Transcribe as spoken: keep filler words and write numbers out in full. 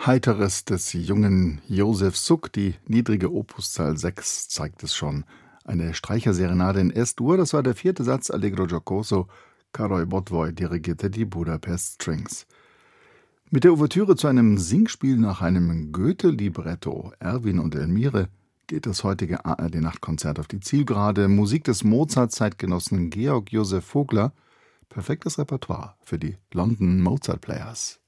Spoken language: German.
Heiteres des jungen Josef Suk, die niedrige Opuszahl sechs, zeigt es schon. Eine Streicherserenade in S-Dur, das war der vierte Satz, Allegro giocoso. Károly Botwoy dirigierte die Budapest Strings. Mit der Ouvertüre zu einem Singspiel nach einem Goethe-Libretto, Erwin und Elmire, geht das heutige A R D-Nachtkonzert auf die Zielgerade. Musik des Mozart-Zeitgenossen Georg Joseph Vogler. Perfektes Repertoire für die London Mozart Players.